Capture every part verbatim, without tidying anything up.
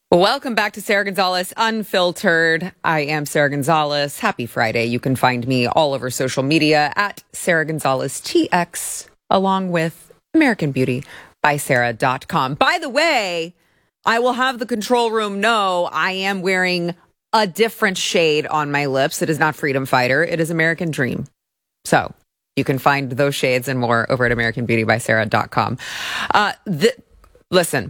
Welcome back to Sarah Gonzalez Unfiltered. I am Sarah Gonzalez. Happy Friday. You can find me all over social media at Sarah Gonzalez T X, along with American Beauty by Sarah dot com. By the way, I will have the control room know I am wearing a different shade on my lips. It is not Freedom Fighter. It is American Dream. So you can find those shades and more over at American Beauty by Sarah dot com. Uh, th- listen.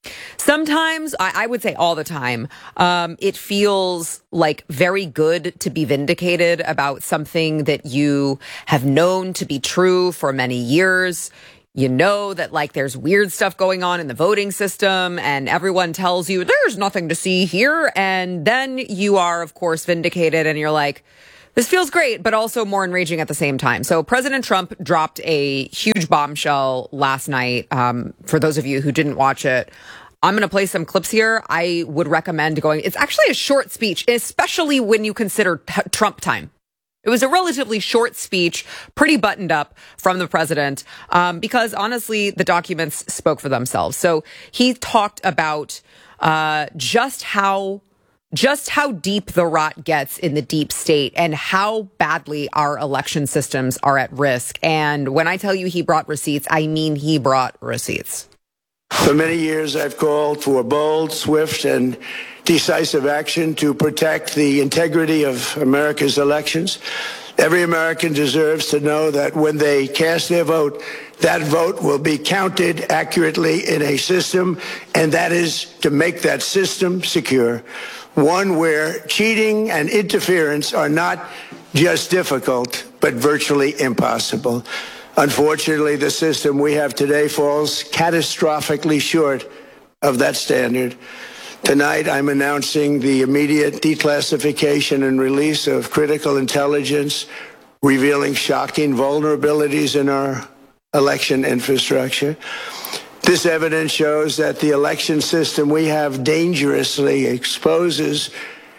Sometimes, I, I would say all the time, um, it feels like very good to be vindicated about something that you have known to be true for many years. You know that like there's weird stuff going on in the voting system and everyone tells you there's nothing to see here. And then you are, of course, vindicated and you're like, this feels great, but also more enraging at the same time. So President Trump dropped a huge bombshell last night. Um, for those of you who didn't watch it, I'm going to play some clips here. I would recommend going. It's actually a short speech, especially when you consider t- Trump time. It was a relatively short speech, pretty buttoned up from the president, um, because honestly, the documents spoke for themselves. So he talked about uh, just how Just how deep the rot gets in the deep state and how badly our election systems are at risk. And when I tell you he brought receipts, I mean he brought receipts. For many years, I've called for bold, swift, and decisive action to protect the integrity of America's elections. Every American deserves to know that when they cast their vote, that vote will be counted accurately in a system, and that is to make that system secure. One where cheating and interference are not just difficult, but virtually impossible. Unfortunately, the system we have today falls catastrophically short of that standard. Tonight, I'm announcing the immediate declassification and release of critical intelligence revealing shocking vulnerabilities in our election infrastructure. This evidence shows that the election system we have dangerously exposes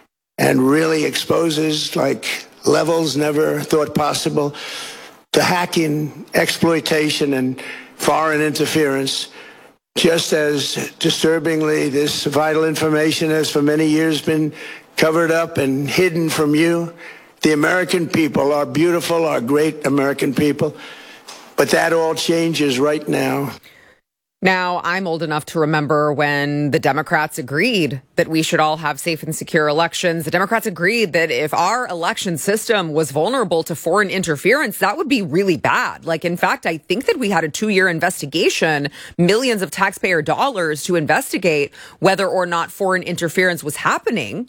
and really exposes like levels never thought possible to hacking, exploitation, and foreign interference. Just as disturbingly, this vital information has for many years been covered up and hidden from you, the American people, our beautiful, our great American people. But that all changes right now. Now, I'm old enough to remember when the Democrats agreed that we should all have safe and secure elections. The Democrats agreed that if our election system was vulnerable to foreign interference, that would be really bad. Like, in fact, I think that we had a two-year investigation, millions of taxpayer dollars to investigate whether or not foreign interference was happening.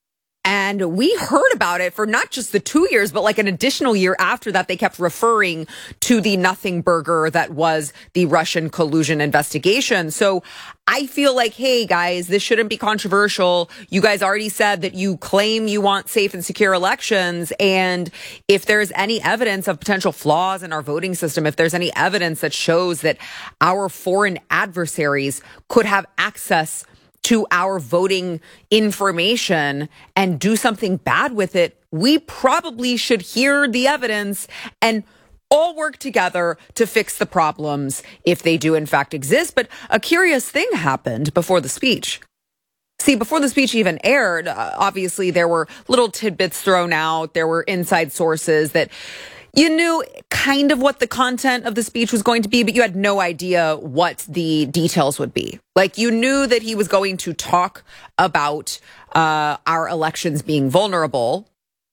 And we heard about it for not just the two years, but like an additional year after that. They kept referring to the nothing burger that was the Russian collusion investigation. So I feel like, hey, guys, this shouldn't be controversial. You guys already said that you claim you want safe and secure elections. And if there's any evidence of potential flaws in our voting system, if there's any evidence that shows that our foreign adversaries could have access to our voting information and do something bad with it, we probably should hear the evidence and all work together to fix the problems if they do in fact exist. But a curious thing happened before the speech. See, before the speech even aired, uh, obviously there were little tidbits thrown out. There were inside sources that you knew kind of what the content of the speech was going to be, but you had no idea what the details would be. Like, you knew that he was going to talk about uh, our elections being vulnerable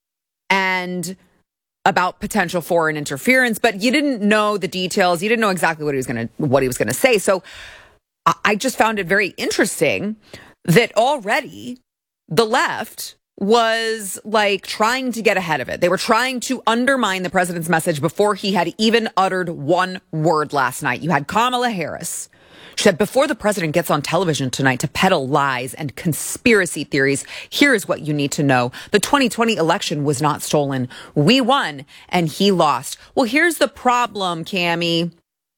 and about potential foreign interference, but you didn't know the details. You didn't know exactly what he was going to what he was going to say. So I just found it very interesting that already the left was like trying to get ahead of it. They were trying to undermine the president's message before he had even uttered one word last night. You had Kamala Harris. She said, before the president gets on television tonight to peddle lies and conspiracy theories, here is what you need to know. The twenty twenty election was not stolen. We won and he lost. Well, here's the problem, Cammie.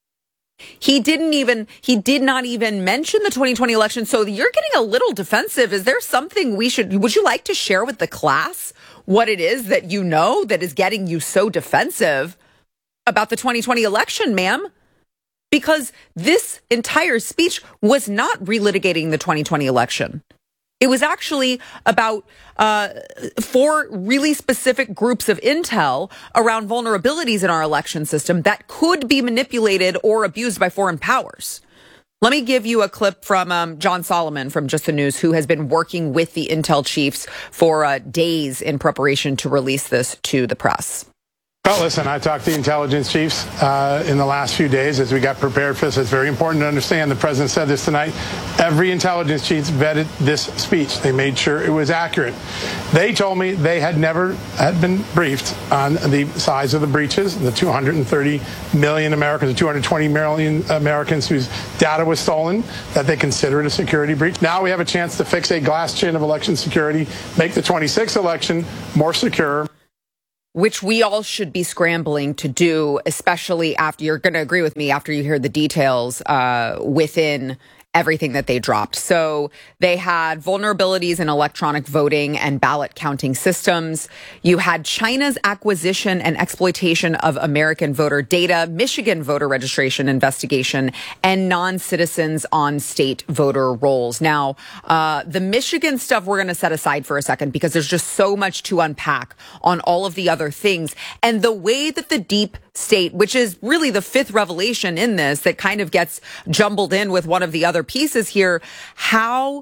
He didn't even, he did not even mention the twenty twenty election. So you're getting a little defensive. Is there something we should, would you like to share with the class what it is that you know that is getting you so defensive about the twenty twenty election, ma'am? Because this entire speech was not relitigating the twenty twenty election. It was actually about uh, four really specific groups of intel around vulnerabilities in our election system that could be manipulated or abused by foreign powers. Let me give you a clip from um, John Solomon from Just the News, who has been working with the intel chiefs for uh, days in preparation to release this to the press. Well, listen, I talked to the intelligence chiefs uh, in the last few days as we got prepared for this. It's very important to understand, the president said this tonight, every intelligence chief vetted this speech. They made sure it was accurate. They told me they had never had been briefed on the size of the breaches, the two hundred thirty million Americans, the two hundred twenty million Americans whose data was stolen, that they consider it a security breach. Now we have a chance to fix a glass chin of election security, make the twenty-sixth election more secure. Which we all should be scrambling to do, especially after, you're going to agree with me, after you hear the details uh, within everything that they dropped. So they had vulnerabilities in electronic voting and ballot counting systems. You had China's acquisition and exploitation of American voter data, Michigan voter registration investigation, and non-citizens on state voter rolls. Now, uh, the Michigan stuff we're going to set aside for a second because there's just so much to unpack on all of the other things. And the way that the deep state, which is really the fifth revelation in this that kind of gets jumbled in with one of the other pieces here, how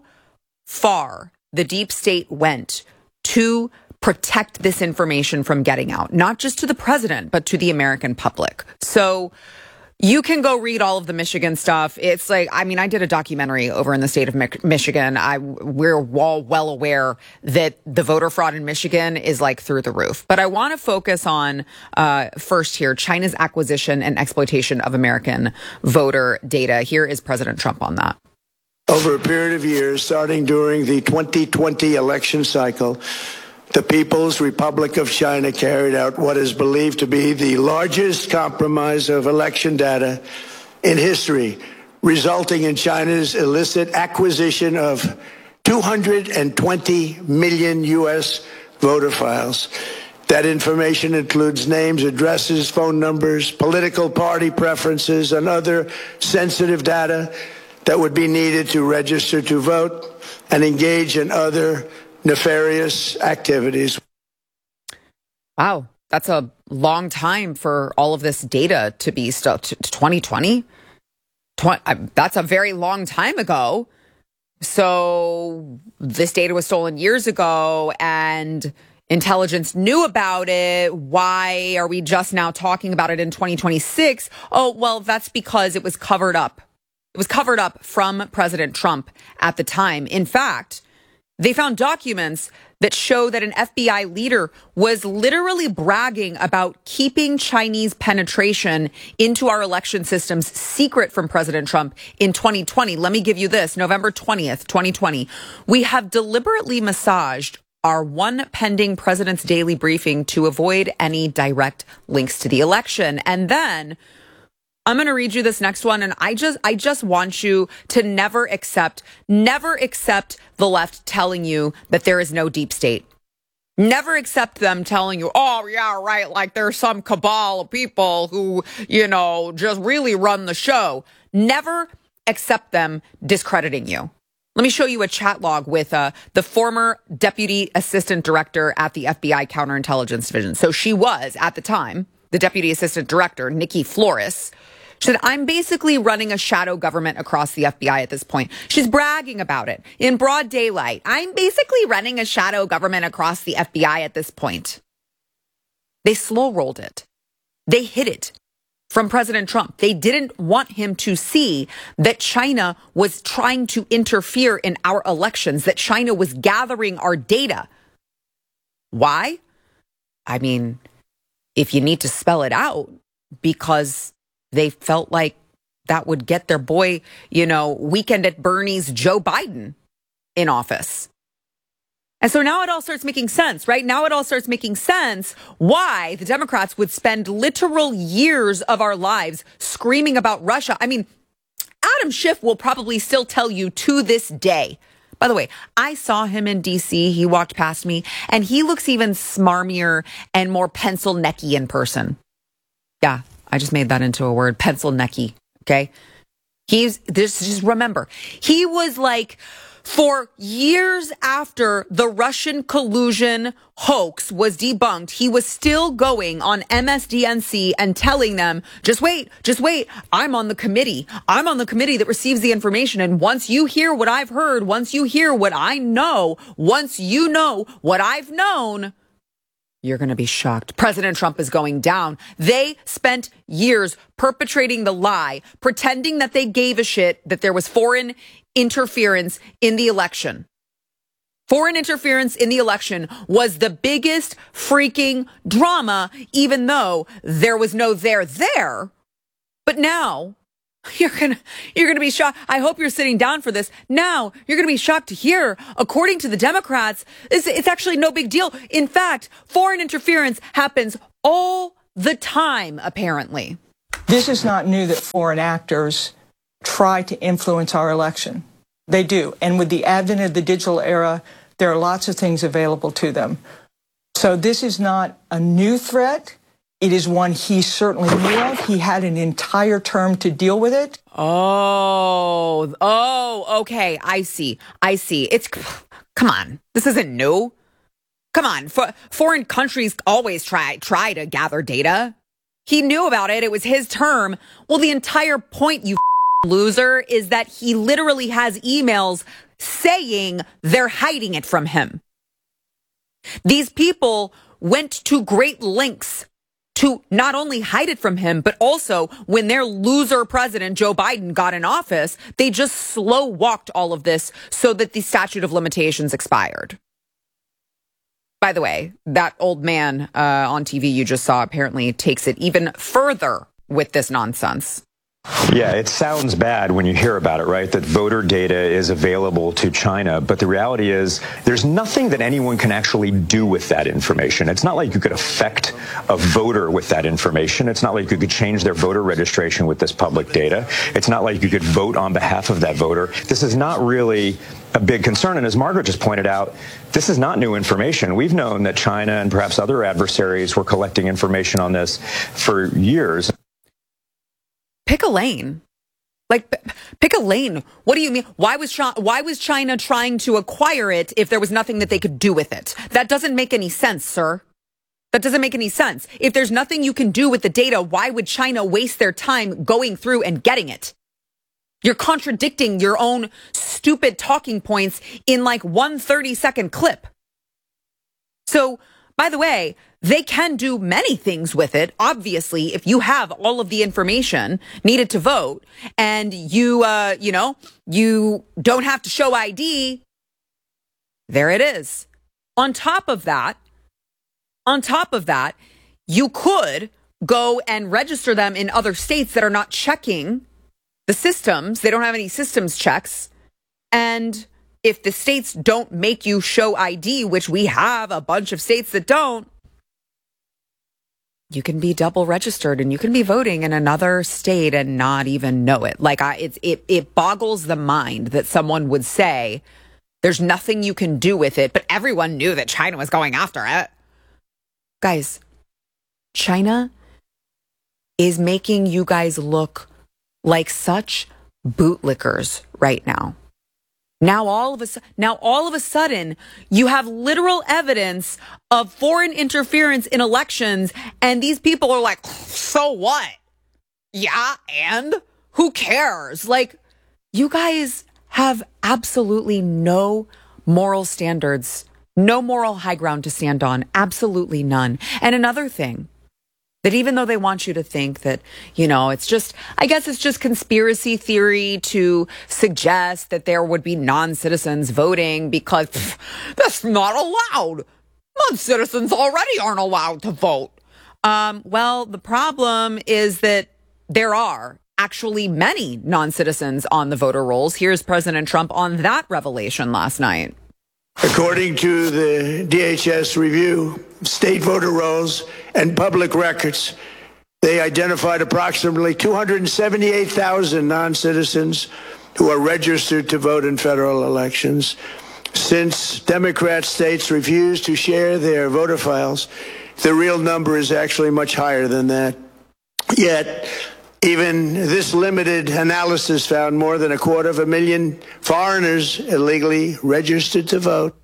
far the deep state went to protect this information from getting out, not just to the president, but to the American public. So you can go read all of the Michigan stuff. It's like, I mean, I did a documentary over in the state of Mi- Michigan. I, we're all well aware that the voter fraud in Michigan is like through the roof. But I want to focus on, uh, first here, China's acquisition and exploitation of American voter data. Here is President Trump on that. Over a period of years, starting during the twenty twenty election cycle, the People's Republic of China carried out what is believed to be the largest compromise of election data in history, resulting in China's illicit acquisition of two hundred twenty million U S voter files. That information includes names, addresses, phone numbers, political party preferences, and other sensitive data that would be needed to register to vote and engage in other nefarious activities. Wow, that's a long time for all of this data to be still twenty twenty. That's a very long time ago. So this data was stolen years ago and intelligence knew about it. Why are we just now talking about it in twenty twenty-six? Oh, well, that's because it was covered up. It was covered up from President Trump at the time. In fact, they found documents that show that an F B I leader was literally bragging about keeping Chinese penetration into our election systems secret from President Trump in twenty twenty. Let me give you this. November twentieth, twenty twenty. We have deliberately massaged our one pending President's daily briefing to avoid any direct links to the election. And then I'm going to read you this next one. And I just, I just want you to never accept, never accept the left telling you that there is no deep state. Never accept them telling you, oh, yeah, right, like there's some cabal of people who, you know, just really run the show. Never accept them discrediting you. Let me show you a chat log with uh, the former deputy assistant director at the F B I counterintelligence division. So she was, at the time, the deputy assistant director, Nikki Flores. She said, I'm basically running a shadow government across the F B I at this point. She's bragging about it in broad daylight. I'm basically running a shadow government across the F B I at this point. They slow rolled it. They hid it from President Trump. They didn't want him to see that China was trying to interfere in our elections, that China was gathering our data. Why? I mean, if you need to spell it out, because they felt like that would get their boy, you know, Weekend at Bernie's Joe Biden in office. And so now it all starts making sense, right? Now it all starts making sense why the Democrats would spend literal years of our lives screaming about Russia. I mean, Adam Schiff will probably still tell you to this day. By the way, I saw him in D C. He walked past me, and he looks even smarmier and more pencil necky in person. Yeah, I just made that into a word, pencil necky. Okay. He's this. Just remember, he was like, for years after the Russian collusion hoax was debunked, he was still going on M S D N C and telling them, just wait, just wait. I'm on the committee. I'm on the committee that receives the information. And once you hear what I've heard, once you hear what I know, once you know what I've known, you're going to be shocked. President Trump is going down. They spent years perpetrating the lie, pretending that they gave a shit that there was foreign interference in the election. Foreign interference in the election was the biggest freaking drama, even though there was no there there. But now you're gonna you're gonna be shocked. I hope you're sitting down for this. Now you're gonna be shocked to hear, according to the Democrats, it's, it's actually no big deal. In fact, foreign interference happens all the time, apparently. This is not new that foreign actors try to influence our election. They do. And with the advent of the digital era, there are lots of things available to them. So this is not a new threat. It is one he certainly knew of. He had an entire term to deal with it. Oh, oh, okay. I see. I see. It's, come on. This isn't new. Come on. For, foreign countries always try, try to gather data. He knew about it. It was his term. Well, the entire point, you loser, is that he literally has emails saying they're hiding it from him. These people went to great lengths to not only hide it from him, but also when their loser president, Joe Biden, got in office, they just slow walked all of this so that the statute of limitations expired. By the way, that old man uh, on T V you just saw apparently takes it even further with this nonsense. Yeah, it sounds bad when you hear about it, right? That voter data is available to China. But the reality is there's nothing that anyone can actually do with that information. It's not like you could affect a voter with that information. It's not like you could change their voter registration with this public data. It's not like you could vote on behalf of that voter. This is not really a big concern. And as Margaret just pointed out, this is not new information. We've known that China and perhaps other adversaries were collecting information on this for years. Pick a lane. Like, pick a lane. What do you mean? Why was China, why was China trying to acquire it if there was nothing that they could do with it? That doesn't make any sense, sir. That doesn't make any sense. If there's nothing you can do with the data, why would China waste their time going through and getting it? You're contradicting your own stupid talking points in like one thirty second clip. So, by the way, they can do many things with it. Obviously, if you have all of the information needed to vote and you, uh, you know, you don't have to show I D, there it is. On top of that, on top of that, you could go and register them in other states that are not checking the systems. They don't have any systems checks. And if the states don't make you show I D, which we have a bunch of states that don't, you can be double registered and you can be voting in another state and not even know it. Like, I, it's, it, it boggles the mind that someone would say there's nothing you can do with it, but everyone knew that China was going after it. Guys, China is making you guys look like such bootlickers right now. Now all of a now all of a sudden you have literal evidence of foreign interference in elections, and these people are like, so what? Yeah, and who cares? Like, you guys have absolutely no moral standards, no moral high ground to stand on, absolutely none. And another thing, that even though they want you to think that, you know, it's just, I guess it's just conspiracy theory to suggest that there would be non-citizens voting because pff, that's not allowed. Non-citizens already aren't allowed to vote. Um, well, the problem is that there are actually many non-citizens on the voter rolls. Here's President Trump on that revelation last night. According to the D H S review, state voter rolls and public records, they identified approximately two hundred seventy-eight thousand non-citizens who are registered to vote in federal elections. Since Democrat states refuse to share their voter files, the real number is actually much higher than that. Yet, Even this limited analysis found more than a quarter of a million foreigners illegally registered to vote.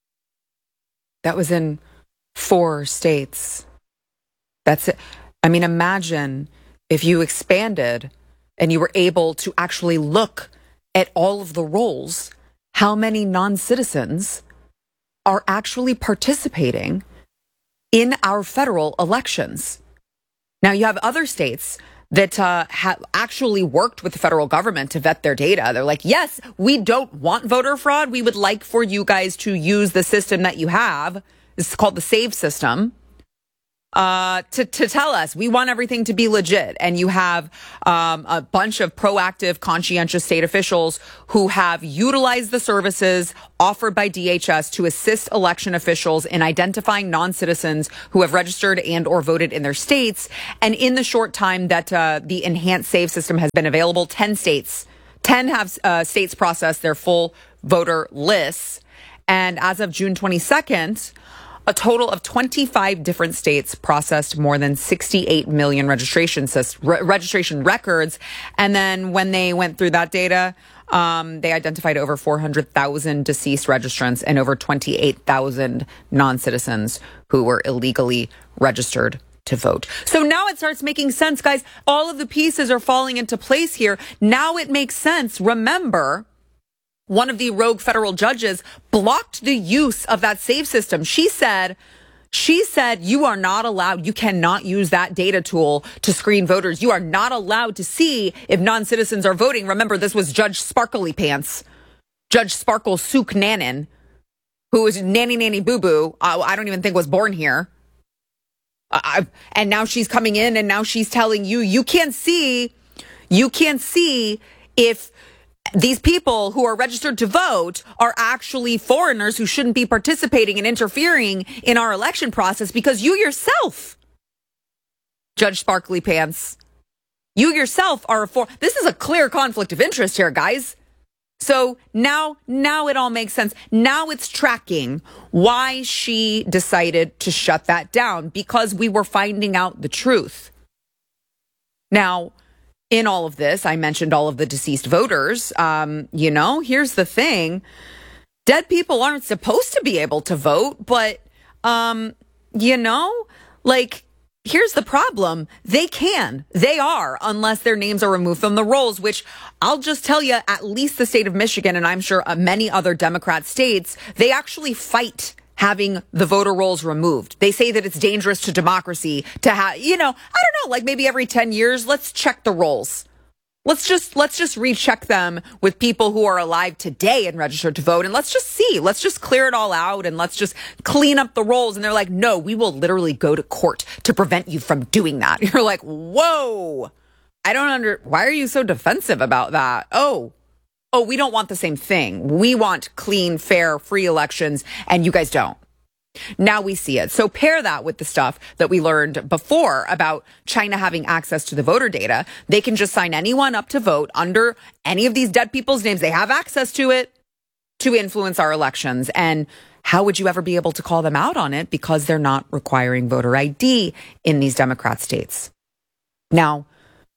That was in four states. That's it. I mean, imagine if you expanded and you were able to actually look at all of the rolls, how many non-citizens are actually participating in our federal elections. Now, you have other states that uh, have actually worked with the federal government to vet their data. They're like, yes, we don't want voter fraud. We would like for you guys to use the system that you have. This is called the SAVE system. Uh, to, to tell us we want everything to be legit. And you have um, a bunch of proactive, conscientious state officials who have utilized the services offered by D H S to assist election officials in identifying non-citizens who have registered and or voted in their states. And in the short time that uh, the enhanced SAVE system has been available, ten states, ten have uh, states processed their full voter lists. And as of June twenty-second, a total of twenty-five different states processed more than sixty-eight million registration re- registration records. And then when they went through that data, um, they identified over four hundred thousand deceased registrants and over twenty-eight thousand non-citizens who were illegally registered to vote. So now it starts making sense, guys. All of the pieces are falling into place here. Now it makes sense. Remember, one of the rogue federal judges blocked the use of that SAVE system. She said, she said, you are not allowed, you cannot use that data tool to screen voters. You are not allowed to see if non-citizens are voting. Remember, this was Judge Sparkly Pants, Judge Sparkle Sook Nannen, who was nanny nanny boo boo. Uh, I don't even think was born here. Uh, and now she's coming in and now she's telling you, you can't see, you can't see if these people who are registered to vote are actually foreigners who shouldn't be participating and interfering in our election process because you yourself, Judge Sparkly Pants, you yourself are a for. This is a clear conflict of interest here, guys. So now, now it all makes sense. Now it's tracking why she decided to shut that down, because we were finding out the truth. Now, in all of this, I mentioned all of the deceased voters. Um, you know, here's the thing. Dead people aren't supposed to be able to vote, but, um, you know, like, here's the problem. They can. They are, unless their names are removed from the rolls, which I'll just tell you, at least the state of Michigan, and I'm sure uh, many other Democrat states, they actually fight having the voter rolls removed. They say that it's dangerous to democracy to have, you know, I don't know, like maybe every ten years, let's check the rolls. Let's just, let's just recheck them with people who are alive today and registered to vote. And let's just see, let's just clear it all out and let's just clean up the rolls. And they're like, no, we will literally go to court to prevent you from doing that. You're like, whoa, I don't under, why are you so defensive about that? Oh, Oh, we don't want the same thing. We want clean, fair, free elections, and you guys don't. Now we see it. So pair that with the stuff that we learned before about China having access to the voter data. They can just sign anyone up to vote under any of these dead people's names. They have access to it to influence our elections. And how would you ever be able to call them out on it? Because they're not requiring voter I D in these Democrat states. Now,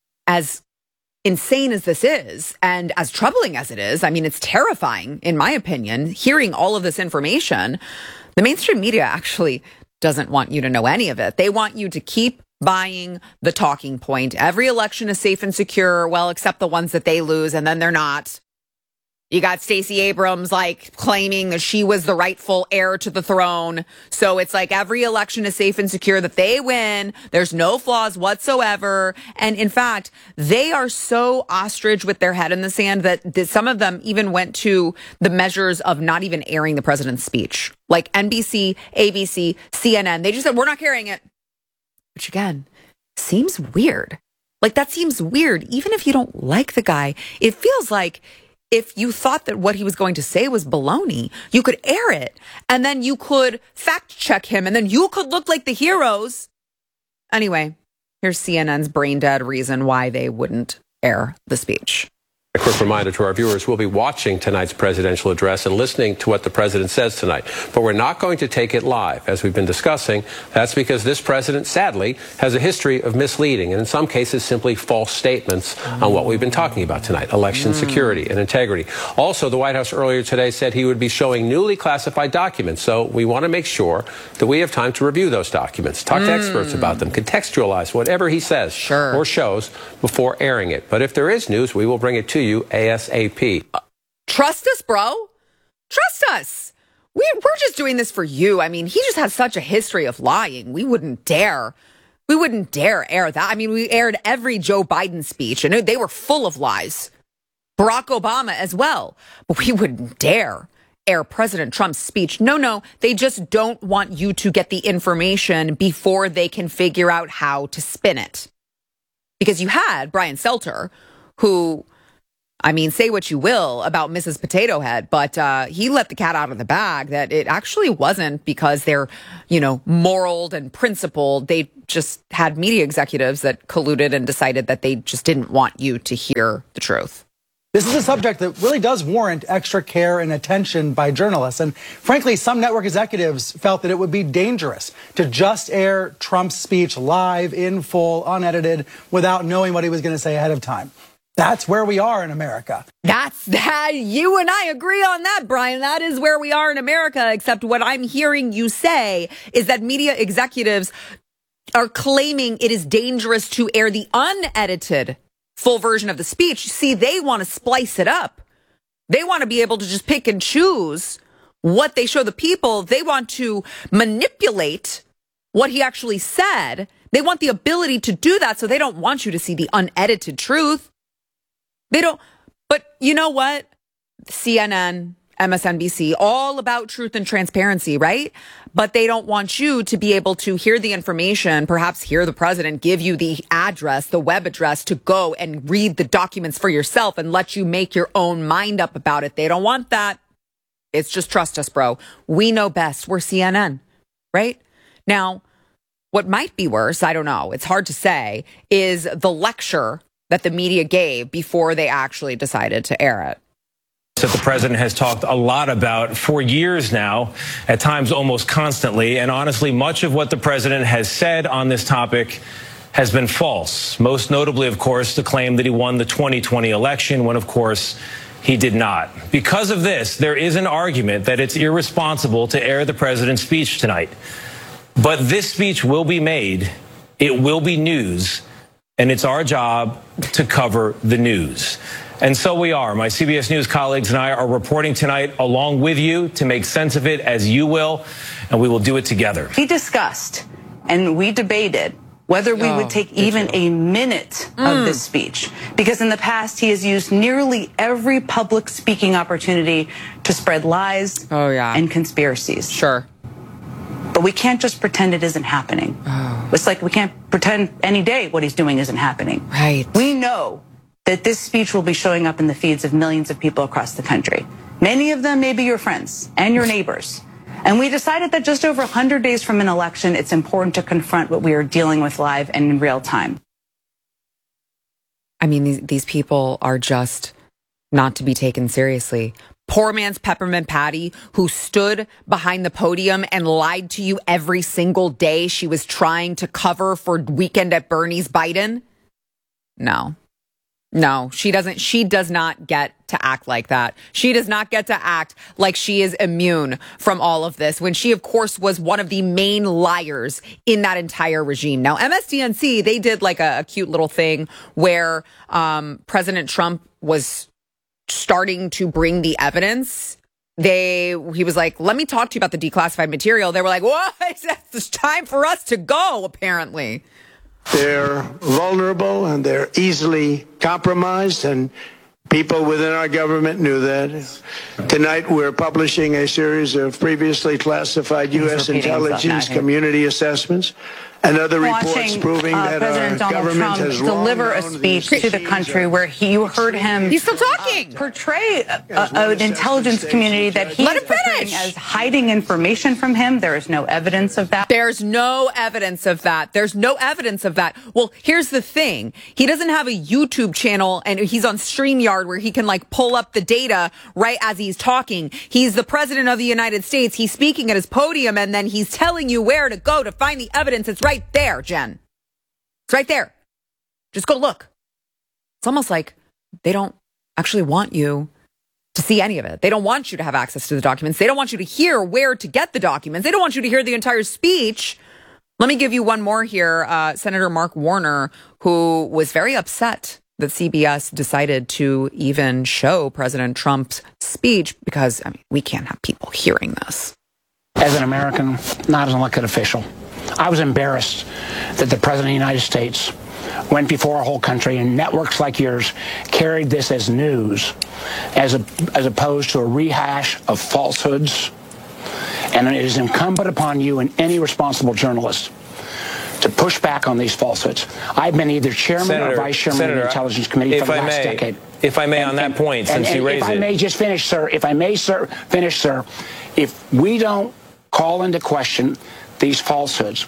as insane as this is, and as troubling as it is, I mean, it's terrifying, in my opinion, hearing all of this information. The mainstream media actually doesn't want you to know any of it. They want you to keep buying the talking point. Every election is safe and secure, well, except the ones that they lose, and then they're not. You got Stacey Abrams, like, claiming that she was the rightful heir to the throne. So it's like every election is safe and secure, that they win. There's no flaws whatsoever. And in fact, they are so ostrich with their head in the sand that, that some of them even went to the measures of not even airing the president's speech. Like N B C, A B C, C N N. They just said, we're not carrying it. Which again, seems weird. Like, that seems weird. Even if you don't like the guy, it feels like if you thought that what he was going to say was baloney, you could air it and then you could fact check him and then you could look like the heroes. Anyway, here's C N N's brain dead reason why they wouldn't air the speech. A quick reminder to our viewers, we'll be watching tonight's presidential address and listening to what the president says tonight. But we're not going to take it live, as we've been discussing. That's because this president, sadly, has a history of misleading and in some cases simply false statements mm. on what we've been talking about tonight, election mm. security and integrity. Also, the White House earlier today said he would be showing newly classified documents. So we want to make sure that we have time to review those documents, talk mm. to experts about them, contextualize whatever he says sure. or shows before airing it. But if there is news, we will bring it to you ASAP. Uh, trust us, bro. Trust us. We, we're just doing this for you. I mean, he just has such a history of lying. We wouldn't dare. We wouldn't dare air that. I mean, we aired every Joe Biden speech, and they were full of lies. Barack Obama as well. But we wouldn't dare air President Trump's speech. No, no. They just don't want you to get the information before they can figure out how to spin it. Because you had Brian Stelter, who, I mean, say what you will about Missus Potato Head, but uh, he let the cat out of the bag that it actually wasn't because they're, you know, moral and principled. They just had media executives that colluded and decided that they just didn't want you to hear the truth. This is a subject that really does warrant extra care and attention by journalists. And frankly, some network executives felt that it would be dangerous to just air Trump's speech live, in full, unedited, without knowing what he was going to say ahead of time. That's where we are in America. That's that. You and I agree on that, Brian. That is where we are in America, except what I'm hearing you say is that media executives are claiming it is dangerous to air the unedited full version of the speech. See, they want to splice it up. They want to be able to just pick and choose what they show the people. They want to manipulate what he actually said. They want the ability to do that, so they don't want you to see the unedited truth. They don't. But you know what? C N N, M S N B C, all about truth and transparency, right? But they don't want you to be able to hear the information, perhaps hear the president give you the address, the web address to go and read the documents for yourself and let you make your own mind up about it. They don't want that. It's just trust us, bro. We know best. We're C N N, right? Now, what might be worse, I don't know, it's hard to say, is the lecture that the media gave before they actually decided to air it. That the president has talked a lot about for years now, at times almost constantly. And honestly, much of what the president has said on this topic has been false. Most notably, of course, the claim that he won the twenty twenty election when, of course, he did not. Because of this, there is an argument that it's irresponsible to air the president's speech tonight. But this speech will be made. It will be news. And it's our job to cover the news. And so we are. My C B S News colleagues and I are reporting tonight along with you to make sense of it as you will, and we will do it together. We discussed and we debated whether we oh, would take even you? a minute mm. of this speech, because in the past he has used nearly every public speaking opportunity to spread lies oh, yeah. and conspiracies. Sure. But we can't just pretend it isn't happening. Oh. It's like we can't pretend any day what he's doing isn't happening. Right. We know that this speech will be showing up in the feeds of millions of people across the country. Many of them may be your friends and your neighbors. And we decided that just over one hundred days from an election, it's important to confront what we are dealing with live and in real time. I mean, these, these people are just not to be taken seriously. Poor man's Peppermint Patty, who stood behind the podium and lied to you every single day she was trying to cover for Weekend at Bernie's Biden. No. No, she doesn't. She does not get to act like that. She does not get to act like she is immune from all of this, when she, of course, was one of the main liars in that entire regime. Now, M S D N C, they did like a, a cute little thing where um, President Trump was starting to bring the evidence. They, he was like, let me talk to you about the declassified material. They were like, what? It's time for us to go, apparently. They're vulnerable and they're easily compromised, and people within our government knew that. Tonight we're publishing a series of previously classified U S intelligence community assessments and other reports Watching, proving uh, that President our Donald government Trump has long deliver a known speech these to the country where he, you heard him He's still talking. uh, portray a, a, an intelligence community that he Let is him portraying finish. as hiding information from him. There is no evidence of that. There's no evidence of that. There's no evidence of that. Well, here's the thing. He doesn't have a YouTube channel and he's on StreamYard where he can like pull up the data right as he's talking. He's the president of the United States. He's speaking at his podium and then he's telling you where to go to find the evidence. It's right there, Jen. It's right there. Just go look. It's almost like they don't actually want you to see any of it. They don't want you to have access to the documents. They don't want you to hear where to get the documents. They don't want you to hear the entire speech. Let me give you one more here. Uh, Senator Mark Warner, who was very upset that C B S decided to even show President Trump's speech because, I mean, we can't have people hearing this. As an American, not as an elected official, I was embarrassed that the President of the United States went before our whole country and networks like yours carried this as news as, a, as opposed to a rehash of falsehoods. And it is incumbent upon you and any responsible journalist to push back on these falsehoods. I've been either chairman Senator, or vice chairman Senator, of the Intelligence Committee for the I last may, decade. If I may, and, on that and, point, and, since and you raised if it. If I may just finish, sir, if I may sir, finish, sir, if we don't call into question these falsehoods.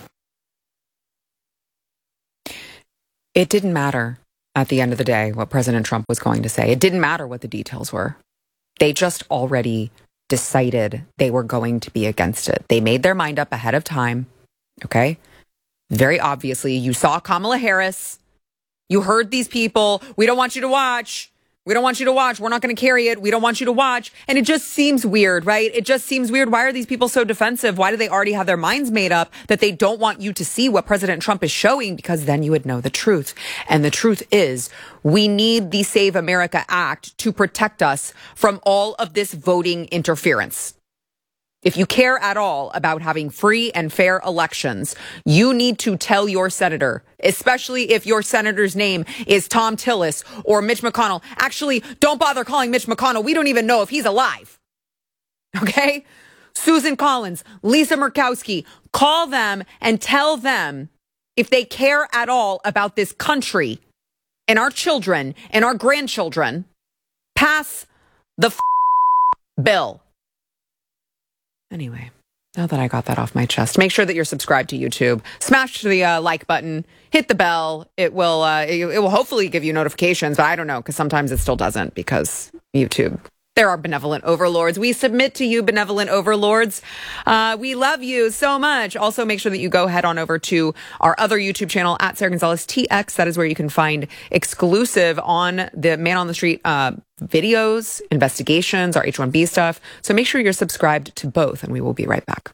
It didn't matter at the end of the day what President Trump was going to say. It didn't matter what the details were. They just already decided they were going to be against it. They made their mind up ahead of time. Okay? Very obviously, you saw Kamala Harris. You heard these people. We don't want you to watch. We don't want you to watch. We're not going to carry it. We don't want you to watch. And it just seems weird, right? It just seems weird. Why are these people so defensive? Why do they already have their minds made up that they don't want you to see what President Trump is showing? Because then you would know the truth. And the truth is, we need the Save America Act to protect us from all of this voting interference. If you care at all about having free and fair elections, you need to tell your senator, especially if your senator's name is Thom Tillis or Mitch McConnell. Actually, don't bother calling Mitch McConnell. We don't even know if he's alive. Okay? Susan Collins, Lisa Murkowski, call them and tell them if they care at all about this country and our children and our grandchildren, pass the f- bill. Anyway, now that I got that off my chest, make sure that you're subscribed to YouTube. Smash the uh, like button, hit the bell. It will uh, it, it will hopefully give you notifications, but I don't know, because sometimes it still doesn't, because YouTube. There are benevolent overlords. We submit to you, benevolent overlords. Uh, we love you so much. Also, make sure that you go head on over to our other YouTube channel at Sarah Gonzalez T X. That is where you can find exclusive on the Man on the Street uh, videos, investigations, our H one B stuff. So make sure you're subscribed to both, and we will be right back.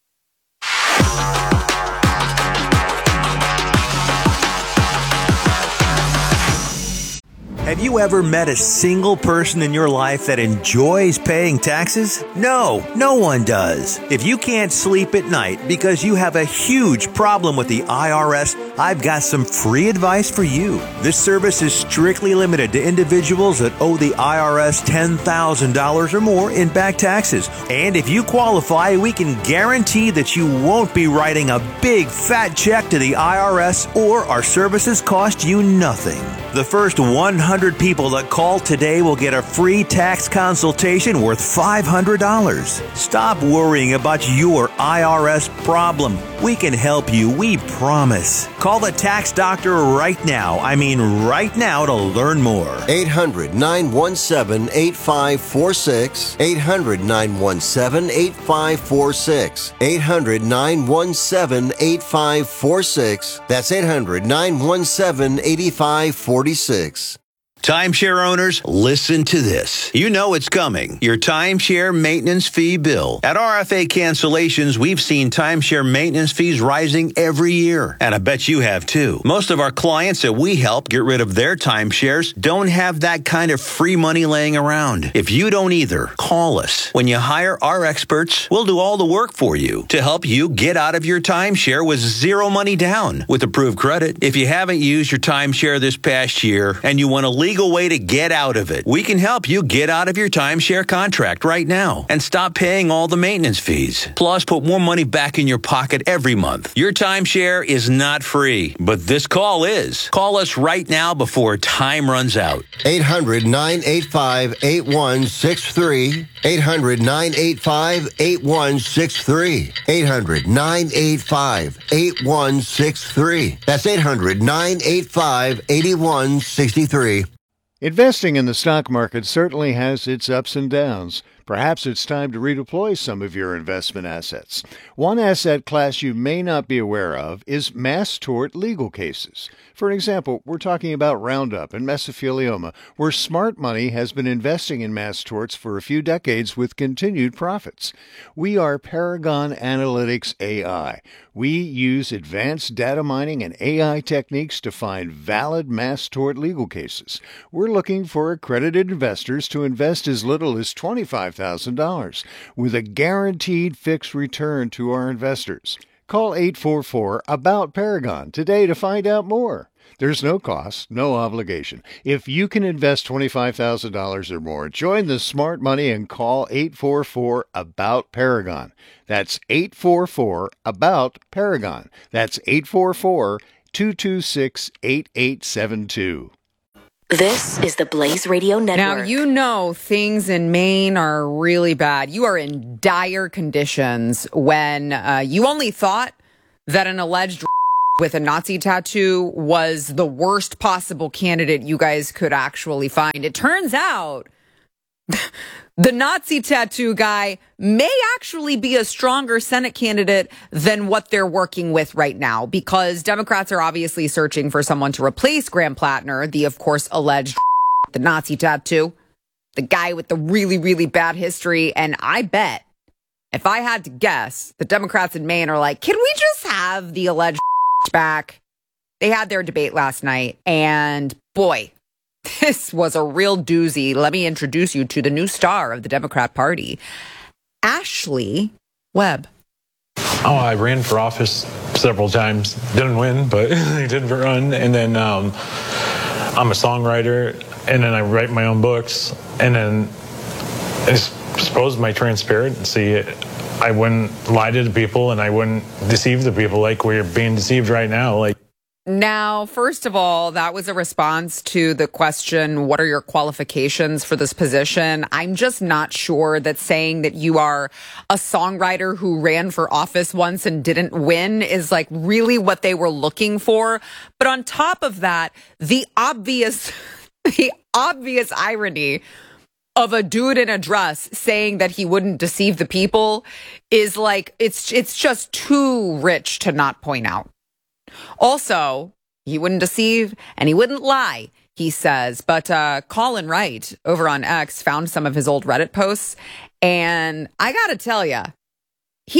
Have you ever met a single person in your life that enjoys paying taxes? No, no one does. If you can't sleep at night because you have a huge problem with the I R S, I've got some free advice for you. This service is strictly limited to individuals that owe the I R S ten thousand dollars or more in back taxes. And if you qualify, we can guarantee that you won't be writing a big fat check to the I R S, or our services cost you nothing. The first one hundred people that call today will get a free tax consultation worth five hundred dollars. Stop worrying about your I R S problem. We can help you, we promise. Call the tax doctor right now. I mean right now to learn more. eight hundred, nine one seven, eight five four six. eight hundred, nine one seven, eight five four six. eight hundred, nine one seven, eight five four six. That's eight hundred, nine one seven, eight five four six. Timeshare owners, listen to this. You know it's coming. Your timeshare maintenance fee bill. At R F A Cancellations, we've seen timeshare maintenance fees rising every year. And I bet you have too. Most of our clients that we help get rid of their timeshares don't have that kind of free money laying around. If you don't either, call us. When you hire our experts, we'll do all the work for you to help you get out of your timeshare with zero money down with approved credit. If you haven't used your timeshare this past year and you want to legally legal way to get out of it. We can help you get out of your timeshare contract right now and stop paying all the maintenance fees. Plus, put more money back in your pocket every month. Your timeshare is not free, but this call is. Call us right now before time runs out. eight hundred, nine eight five, eight one six three. eight hundred, nine eight five, eight one six three. eight hundred, nine eight five, eight one six three. That's eight hundred, nine eight five, eight one six three. Investing in the stock market certainly has its ups and downs. Perhaps it's time to redeploy some of your investment assets. One asset class you may not be aware of is mass tort legal cases. For example, we're talking about Roundup and mesothelioma, where smart money has been investing in mass torts for a few decades with continued profits. We are Paragon Analytics A I. We use advanced data mining and A I techniques to find valid mass tort legal cases. We're looking for accredited investors to invest as little as twenty-five thousand dollars with a guaranteed fixed return to our investors. Call eight four four, ABOUT Paragon today to find out more. There's no cost, no obligation. If you can invest twenty-five thousand dollars or more, join the smart money and call eight four four, ABOUT Paragon. That's eight four four, ABOUT Paragon. That's eight four four, two two six, eight eight seven two. This is the Blaze Radio Network. Now, you know things in Maine are really bad. You are in dire conditions when uh, you only thought that an alleged with a Nazi tattoo was the worst possible candidate you guys could actually find. It turns out the Nazi tattoo guy may actually be a stronger Senate candidate than what they're working with right now, because Democrats are obviously searching for someone to replace Graham Plattner, the, of course, alleged the Nazi tattoo, the guy with the really, really bad history. And I bet, if I had to guess, the Democrats in Maine are like, can we just have the alleged back? They had their debate last night, and boy, this was a real doozy. Let me introduce you to the new star of the Democrat Party, Ashley Webb. Oh, I ran for office several times. Didn't win, but I did run. And then um, I'm a songwriter, and then I write my own books. And then I suppose my transparency, I wouldn't lie to the people, and I wouldn't deceive the people like we're being deceived right now. Like. Now, first of all, that was a response to the question, what are your qualifications for this position? I'm just not sure that saying that you are a songwriter who ran for office once and didn't win is like really what they were looking for. But on top of that, the obvious, the obvious irony of a dude in a dress saying that he wouldn't deceive the people is like, it's, it's just too rich to not point out. Also, he wouldn't deceive and he wouldn't lie, he says. But uh, Colin Wright over on X found some of his old Reddit posts. And I got to tell you, he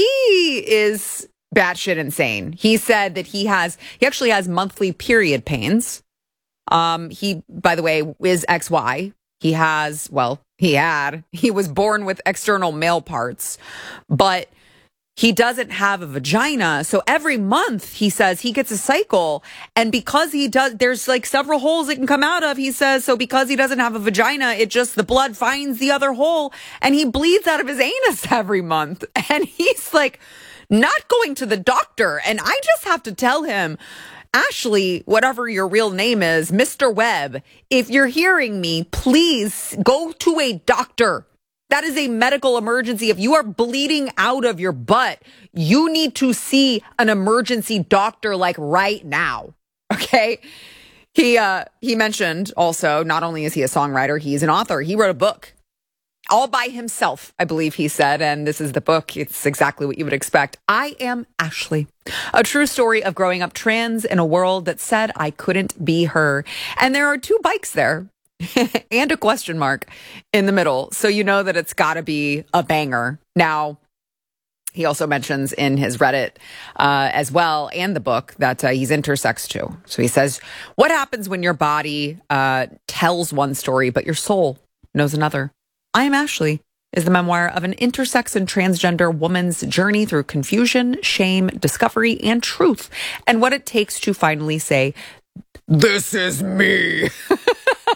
is batshit insane. He said that he has, he actually has monthly period pains. Um, he, by the way, is X Y. He has, well, he had, he was born with external male parts, but he doesn't have a vagina. So every month, he says, he gets a cycle. And because he does, there's like several holes it can come out of, he says. So because he doesn't have a vagina, it just, the blood finds the other hole and he bleeds out of his anus every month. And he's like not going to the doctor. And I just have to tell him, Ashley, whatever your real name is, Mister Webb, if you're hearing me, please go to a doctor. That is a medical emergency. If you are bleeding out of your butt, you need to see an emergency doctor like right now. Okay. He, uh, he mentioned also, not only is he a songwriter, he's an author. He wrote a book all by himself, I believe he said. And this is the book. It's exactly what you would expect. I Am Ashley, a true story of growing up trans in a world that said I couldn't be her. And there are two bikes there. And a question mark in the middle. So you know that it's got to be a banger. Now, he also mentions in his Reddit uh, as well and the book that uh, he's intersex too. So he says, what happens when your body uh, tells one story, but your soul knows another? I Am Ashley is the memoir of an intersex and transgender woman's journey through confusion, shame, discovery, and truth, and what it takes to finally say, this is me.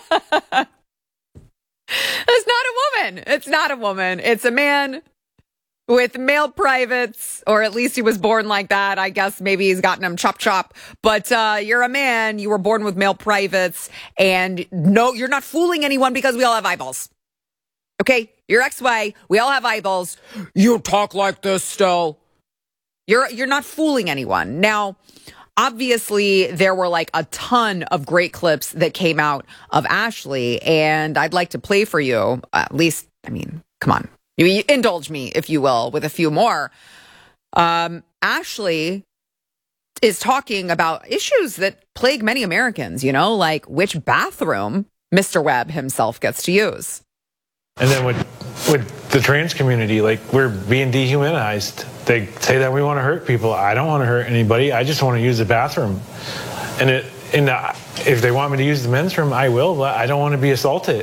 It's not a woman. It's not a woman. It's a man with male privates, or at least he was born like that. I guess maybe he's gotten them chop chop. But uh, you're a man. You were born with male privates. And no, you're not fooling anyone because we all have eyeballs. Okay? You're X-way. We all have eyeballs. You talk like this still. You're You're not fooling anyone. Now, obviously, there were like a ton of great clips that came out of Ashley, and I'd like to play for you. At least, I mean, come on. You, you indulge me, if you will, with a few more. Um, Ashley is talking about issues that plague many Americans, you know, like which bathroom Mister Webb himself gets to use. And then with with the trans community, like, we're being dehumanized. They say that we want to hurt people. I don't want to hurt anybody. I just want to use the bathroom. And it, and the, if they want me to use the men's room, I will, but I don't want to be assaulted.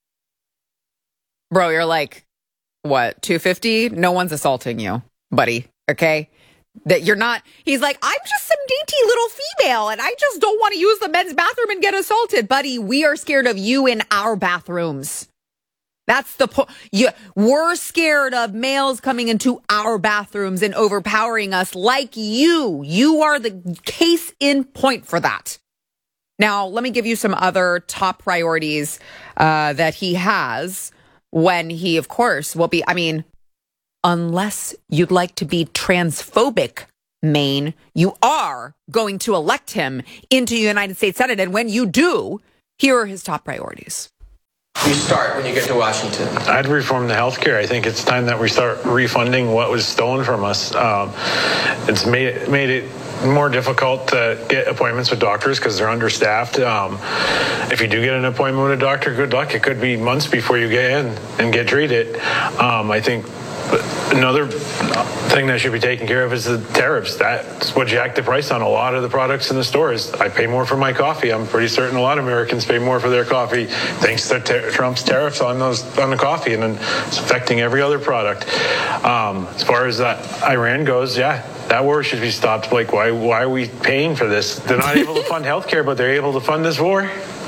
Bro, you're like, what, two fifty? No one's assaulting you, buddy, okay? That you're not, he's like, I'm just some dainty little female, and I just don't want to use the men's bathroom and get assaulted. Buddy, we are scared of you in our bathrooms. That's the point. Yeah, we're scared of males coming into our bathrooms and overpowering us like you. You are the case in point for that. Now, let me give you some other top priorities uh, that he has when he, of course, will be, I mean, unless you'd like to be transphobic, Maine, you are going to elect him into the United States Senate. And when you do, here are his top priorities. You start when you get to Washington. I'd reform the health care. I think it's time that we start refunding what was stolen from us. Um, it's made, made it more difficult to get appointments with doctors because they're understaffed. Um, if you do get an appointment with a doctor, good luck. It could be months before you get in and get treated. Um, I think another thing that should be taken care of is the tariffs. That's what jacked the price on a lot of the products in the stores. I pay more for my coffee. I'm pretty certain a lot of Americans pay more for their coffee thanks to ter- Trump's tariffs on those on the coffee, and then it's affecting every other product. Um, as far as that Iran goes, yeah, that war should be stopped. Like, why why are we paying for this? They're not able to fund healthcare, but they're able to fund this war.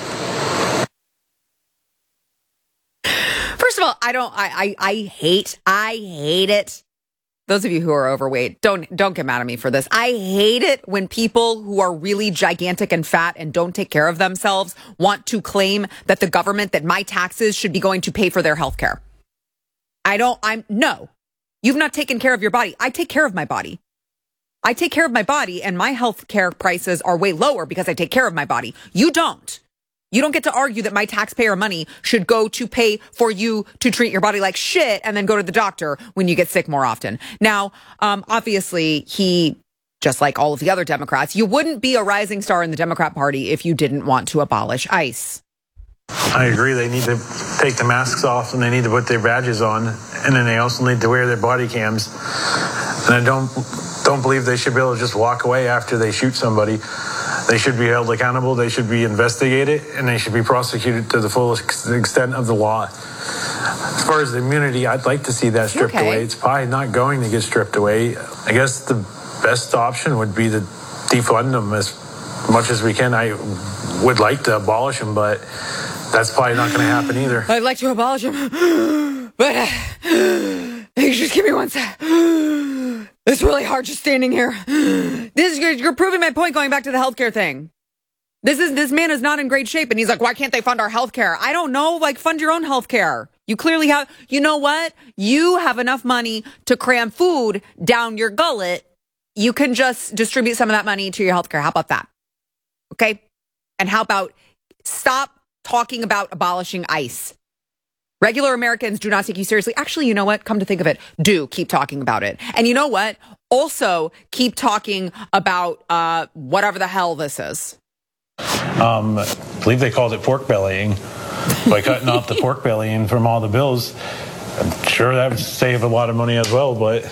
First of all, I don't, I, I, I hate, I hate it. Those of you who are overweight, don't, don't get mad at me for this. I hate it when people who are really gigantic and fat and don't take care of themselves want to claim that the government, that my taxes should be going to pay for their health care. I don't, I'm, no, you've not taken care of your body. I take care of my body. I take care of my body, and my health care prices are way lower because I take care of my body. You don't. You don't get to argue that my taxpayer money should go to pay for you to treat your body like shit and then go to the doctor when you get sick more often. Now, um, obviously, he, just like all of the other Democrats, you wouldn't be a rising star in the Democrat Party if you didn't want to abolish ICE. I agree. They need to take the masks off, and they need to put their badges on, and then they also need to wear their body cams. And I don't don't believe they should be able to just walk away after they shoot somebody. They should be held accountable, they should be investigated, and they should be prosecuted to the fullest extent of the law. As far as the immunity, I'd like to see that stripped okay. away. It's probably not going to get stripped away. I guess the best option would be to defund them as much as we can. I would like to abolish them, but that's probably not going to happen either. I'd like to abolish them, but uh, just give me one sec. It's really hard just standing here. This you're, you're proving my point going back to the healthcare thing. This is this man is not in great shape, and he's like, why can't they fund our healthcare? I don't know. Like, fund your own healthcare. You clearly have. You know what? You have enough money to cram food down your gullet. You can just distribute some of that money to your healthcare. How about that? Okay. And how about stop talking about abolishing ICE? Regular Americans do not take you seriously. Actually, you know what? Come to think of it, do keep talking about it. And you know what? Also keep talking about uh, whatever the hell this is. Um, I believe they called it pork bellying by cutting off the pork bellying from all the bills. I'm sure that would save a lot of money as well, but...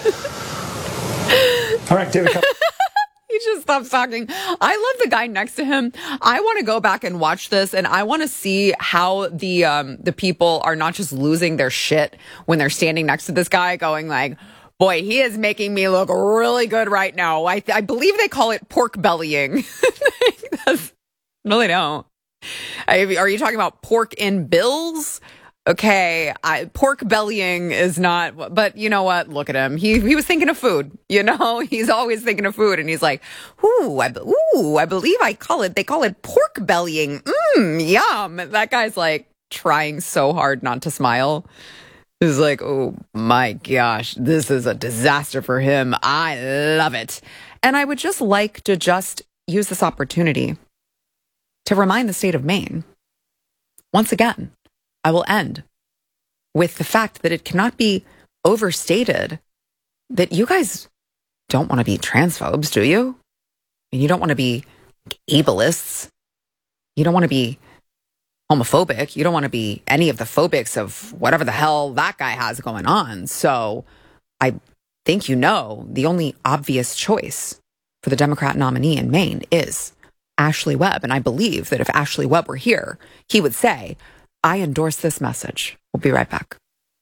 All right, David. He just stops talking. I love the guy next to him. I want to go back and watch this, and I want to see how the um, the people are not just losing their shit when they're standing next to this guy going like, boy, he is making me look really good right now. I, I believe they call it pork bellying. No, they don't. Are you talking about pork in bills? Okay, I, pork bellying is not, but you know what? Look at him. He he was thinking of food, you know? He's always thinking of food, and he's like, ooh, I, ooh, I believe I call it, they call it pork bellying. Mmm, yum. That guy's like trying so hard not to smile. He's like, oh my gosh, this is a disaster for him. I love it. And I would just like to just use this opportunity to remind the state of Maine, once again, I will end with the fact that it cannot be overstated that you guys don't want to be transphobes, do you? And you don't want to be ableists. You don't want to be homophobic. You don't want to be any of the phobics of whatever the hell that guy has going on. So I think you know the only obvious choice for the Democrat nominee in Maine is Ashley Webb. And I believe that if Ashley Webb were here, he would say, I endorse this message. We'll be right back.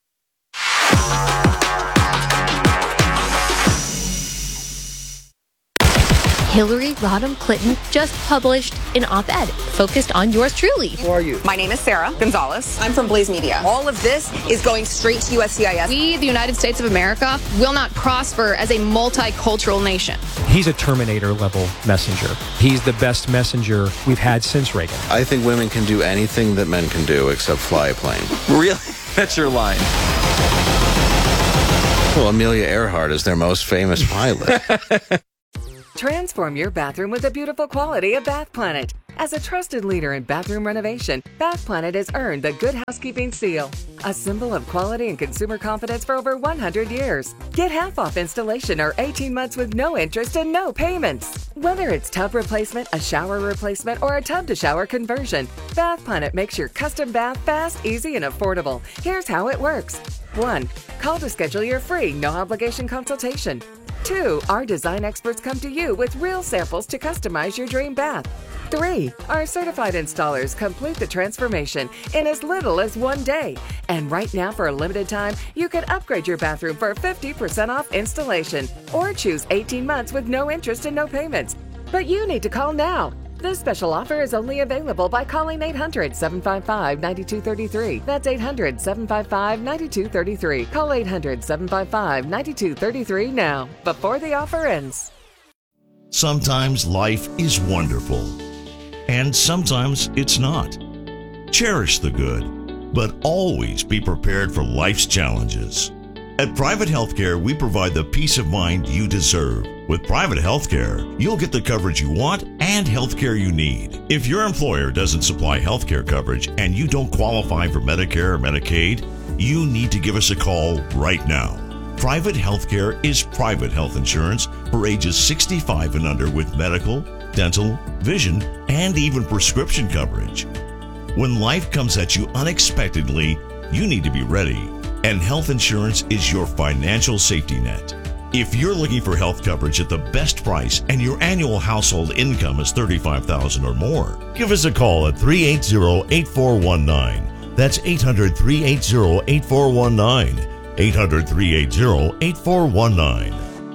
Hillary Rodham Clinton just published an op-ed focused on yours truly. Who are you? My name is Sarah Gonzalez. I'm from Blaze Media. All of this is going straight to U S C I S. We, the United States of America, will not prosper as a multicultural nation. He's a Terminator-level messenger. He's the best messenger we've had since Reagan. I think women can do anything that men can do except fly a plane. Really? That's your line. Well, Amelia Earhart is their most famous pilot. Transform your bathroom with the beautiful quality of Bath Planet. As a trusted leader in bathroom renovation, Bath Planet has earned the Good Housekeeping seal, a symbol of quality and consumer confidence for over one hundred years. Get half off installation or eighteen months with no interest and no payments. Whether it's tub replacement, a shower replacement, or a tub-to-shower conversion, Bath Planet makes your custom bath fast, easy, and affordable. Here's how it works. One, call to schedule your free, no-obligation consultation. Two, our design experts come to you with real samples to customize your dream bath. Three, our certified installers complete the transformation in as little as one day. And right now, for a limited time, you can upgrade your bathroom for fifty percent off installation or choose eighteen months with no interest and no payments. But you need to call now. This special offer is only available by calling eight hundred, seven five five, nine two three three. That's eight hundred, seven five five, nine two three three. Call eight hundred, seven five five, nine two three three now, before the offer ends. Sometimes life is wonderful, and sometimes it's not. Cherish the good, but always be prepared for life's challenges. At Private Healthcare, we provide the peace of mind you deserve. With Private Healthcare, you'll get the coverage you want and healthcare you need. If your employer doesn't supply healthcare coverage and you don't qualify for Medicare or Medicaid, you need to give us a call right now. Private Healthcare is private health insurance for ages sixty-five and under with medical, dental, vision, and even prescription coverage. When life comes at you unexpectedly, you need to be ready. And health insurance is your financial safety net. If you're looking for health coverage at the best price and your annual household income is thirty-five thousand dollars or more, give us a call at three eight zero, eight four one nine. That's eight hundred, three eight zero, eight four one nine. eight hundred, three eight zero, eight four one nine.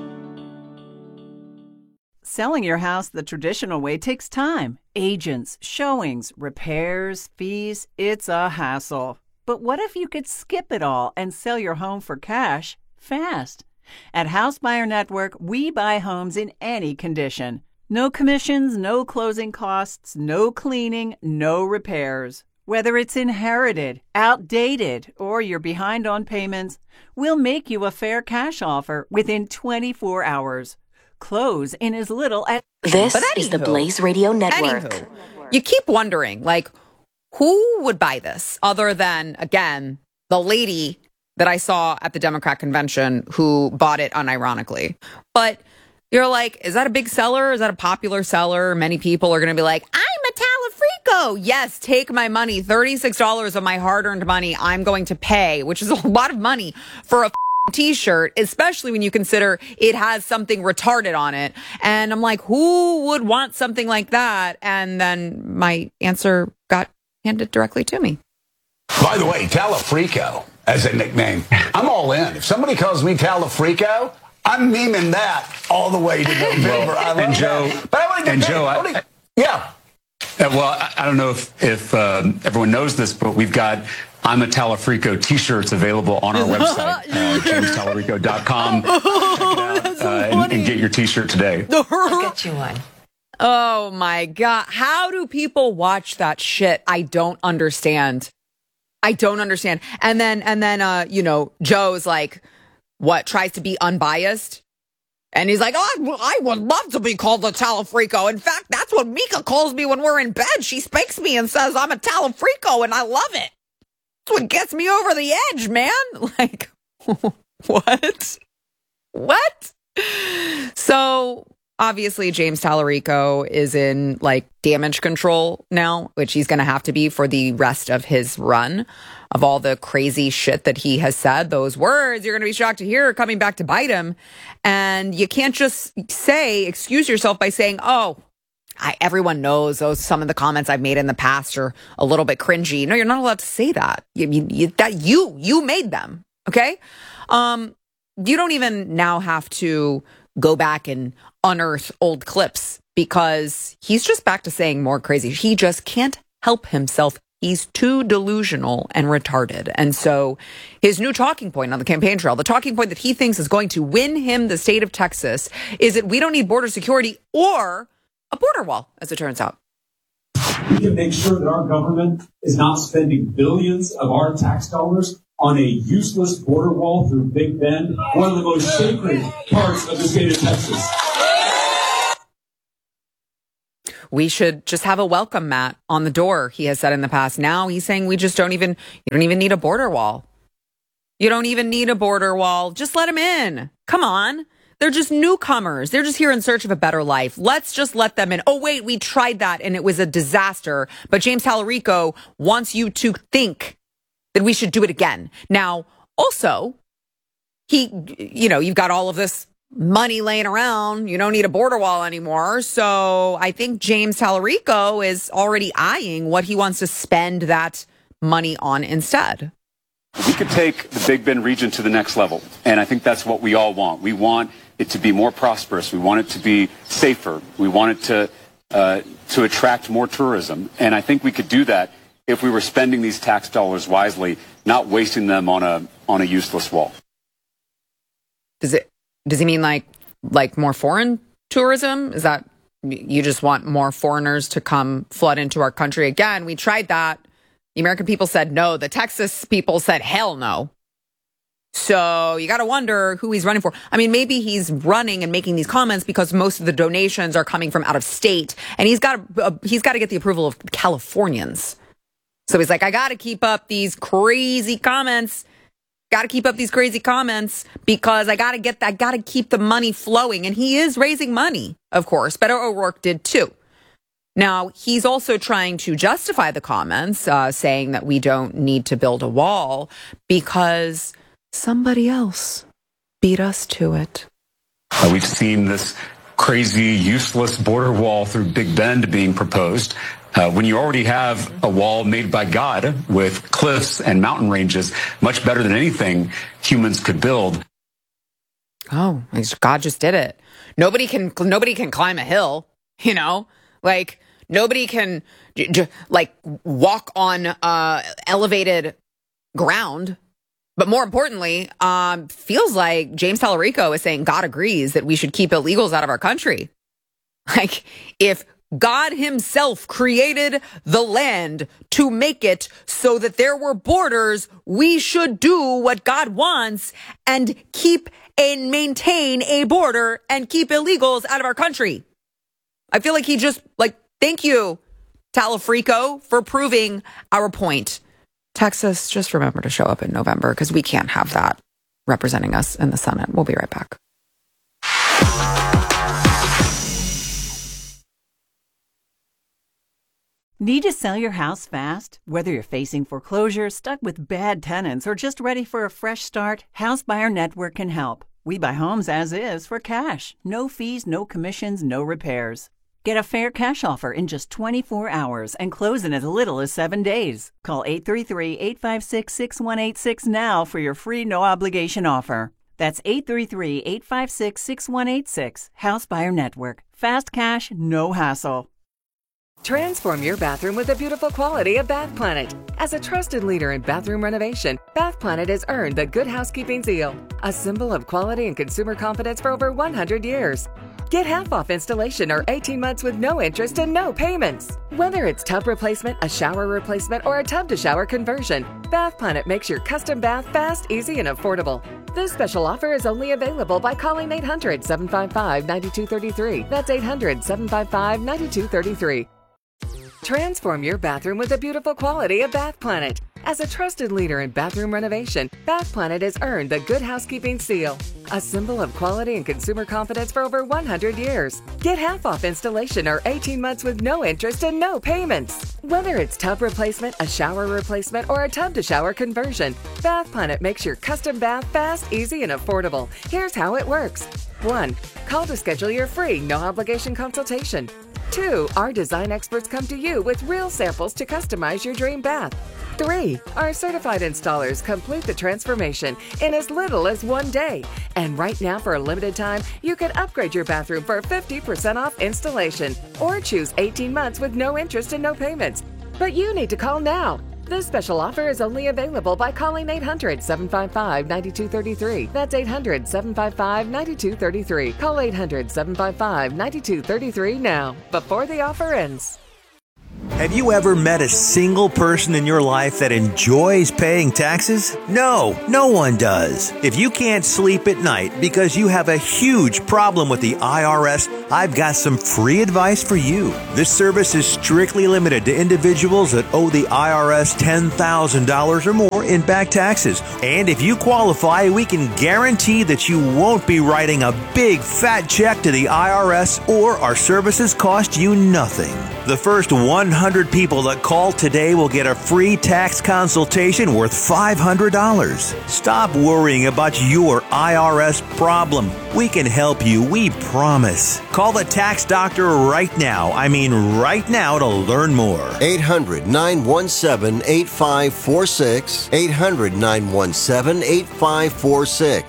Selling your house the traditional way takes time. Agents, showings, repairs, fees. It's a hassle. But what if you could skip it all and sell your home for cash fast? At House Buyer Network, we buy homes in any condition. No commissions, no closing costs, no cleaning, no repairs. Whether it's inherited, outdated, or you're behind on payments, we'll make you a fair cash offer within twenty-four hours. Close in as little as... This is the Blaze Radio Network. Anywho, you keep wondering, like, who would buy this other than, again, the lady that I saw at the Democrat convention who bought it unironically? But you're like, is that a big seller? Is that a popular seller? Many people are going to be like, I'm a Talafrico. Yes, take my money. thirty-six dollars of my hard-earned money I'm going to pay, which is a lot of money for a t-shirt, especially when you consider it has something retarded on it. And I'm like, who would want something like that? And then my answer got handed directly to me. By the way, Talafrico as a nickname, I'm all in. If somebody calls me Talafrico, I'm memeing that all the way to November. I love and Joe, that. But I want to and get Joe, I, I, yeah. Uh, well, I, I don't know if, if um, everyone knows this, but we've got I'm a Talarico t-shirts available on our website, uh, james talarico dot com. Oh, Check it out, so uh, and, and get your t-shirt today. I'll get you one. Oh, my God. How do people watch that shit? I don't understand. I don't understand. And then, and then, uh, you know, Joe's like, what, tries to be unbiased? And he's like, oh, I would love to be called a Talafrico. In fact, that's what Mika calls me when we're in bed. She spanks me and says I'm a Talafrico, and I love it. That's what gets me over the edge, man. Like, what? What? So, obviously, James Talarico is in, like, damage control now, which he's going to have to be for the rest of his run of all the crazy shit that he has said. Those words you're going to be shocked to hear are coming back to bite him. And you can't just say, excuse yourself by saying, oh, I, everyone knows those some of the comments I've made in the past are a little bit cringy. No, you're not allowed to say that. You, you, you, that you, you made them. Okay. Um, you don't even now have to go back and unearth old clips because he's just back to saying more crazy. He just can't help himself. He's too delusional and retarded. And so his new talking point on the campaign trail, the talking point that he thinks is going to win him the state of Texas, is that we don't need border security or a border wall, as it turns out. We can make sure that our government is not spending billions of our tax dollars on a useless border wall through Big Bend, one of the most sacred parts of the state of Texas. We should just have a welcome mat on the door, he has said in the past. Now he's saying we just don't even, you don't even need a border wall. You don't even need a border wall. Just let them in. Come on. They're just newcomers. They're just here in search of a better life. Let's just let them in. Oh, wait, we tried that and it was a disaster. But James Talarico wants you to think that we should do it again. Now, also, he, you know, you've got all of this money laying around. You don't need a border wall anymore. So I think James Talarico is already eyeing what he wants to spend that money on instead. We could take the Big Bend region to the next level. And I think that's what we all want. We want it to be more prosperous. We want it to be safer. We want it to, uh, to attract more tourism. And I think we could do that if we were spending these tax dollars wisely, not wasting them on a, on a useless wall. Does it, Does he mean like like more foreign tourism? Is that you just want more foreigners to come flood into our country? Again, we tried that. The American people said no. The Texas people said hell no. So you got to wonder who he's running for. I mean, maybe he's running and making these comments because most of the donations are coming from out of state, and he's got uh, he's got to get the approval of Californians. So he's like, I got to keep up these crazy comments. Got to keep up these crazy comments because I got to get that, got to keep the money flowing. And he is raising money, of course. Beto O'Rourke did too. Now, he's also trying to justify the comments, uh, saying that we don't need to build a wall because somebody else beat us to it. Uh, we've seen this crazy, useless border wall through Big Bend being proposed. Uh, when you already have a wall made by God with cliffs and mountain ranges, much better than anything humans could build. Oh, God just did it. Nobody can, nobody can climb a hill, you know, like nobody can j- j- like walk on uh, elevated ground. But more importantly, um, feels like James Talarico is saying God agrees that we should keep illegals out of our country. Like if God himself created the land to make it so that there were borders, we should do what God wants and keep and maintain a border and keep illegals out of our country. I feel like he just, like, thank you, Talarico, for proving our point. Texas, just remember to show up in November because we can't have that representing us in the Senate. We'll be right back. Need to sell your house fast? Whether you're facing foreclosure, stuck with bad tenants, or just ready for a fresh start, House Buyer Network can help. We buy homes as is for cash. No fees, no commissions, no repairs. Get a fair cash offer in just twenty-four hours and close in as little as seven days. Call eight three three, eight five six, six one eight six now for your free no-obligation offer. That's eight three three, eight five six, six one eight six. House Buyer Network. Fast cash, no hassle. Transform your bathroom with the beautiful quality of Bath Planet. As a trusted leader in bathroom renovation, Bath Planet has earned the Good Housekeeping seal, a symbol of quality and consumer confidence for over one hundred years. Get half off installation or eighteen months with no interest and no payments. Whether it's tub replacement, a shower replacement, or a tub-to-shower conversion, Bath Planet makes your custom bath fast, easy, and affordable. This special offer is only available by calling eight hundred, seven five five, nine two three three. That's eight hundred, seven five five, nine two three three. Transform your bathroom with the beautiful quality of Bath Planet. As a trusted leader in bathroom renovation, Bath Planet has earned the Good Housekeeping seal, a symbol of quality and consumer confidence for over one hundred years. Get half off installation or eighteen months with no interest and no payments. Whether it's tub replacement, a shower replacement, or a tub-to-shower conversion, Bath Planet makes your custom bath fast, easy, and affordable. Here's how it works. one. Call to schedule your free, no-obligation consultation. two. Our design experts come to you with real samples to customize your dream bath. three. Our certified installers complete the transformation in as little as one day. And right now, for a limited time, you can upgrade your bathroom for fifty percent off installation or choose eighteen months with no interest and no payments. But you need to call now. This special offer is only available by calling eight hundred, seven five five, nine two three three. That's eight hundred, seven five five, nine two three three. Call eight hundred, seven five five, nine two three three now, before the offer ends. Have you ever met a single person in your life that enjoys paying taxes? No, no one does. If you can't sleep at night because you have a huge problem with the I R S, I've got some free advice for you. This service is strictly limited to individuals that owe the I R S ten thousand dollars or more in back taxes. And if you qualify, we can guarantee that you won't be writing a big fat check to the I R S, or our services cost you nothing. The first one hundred people that call today will get a free tax consultation worth five hundred dollars. Stop worrying about your I R S problem. We can help you, we promise. Call the tax doctor right now. I mean right now to learn more. eight hundred, nine one seven, eight five four six. eight hundred, nine one seven, eight five four six.